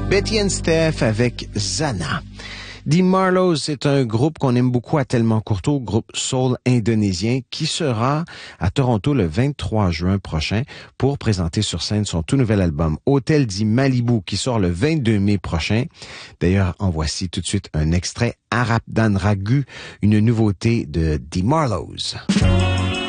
Betty and Steph avec Zana. The Marlows, c'est un groupe qu'on aime beaucoup à Tellement Courteau, groupe soul indonésien, qui sera à Toronto le 23 juin prochain pour présenter sur scène son tout nouvel album Hôtel dit Malibu, qui sort le 22 mai prochain. D'ailleurs, en voici tout de suite un extrait, Harap dan Ragu, une nouveauté de The Marlows.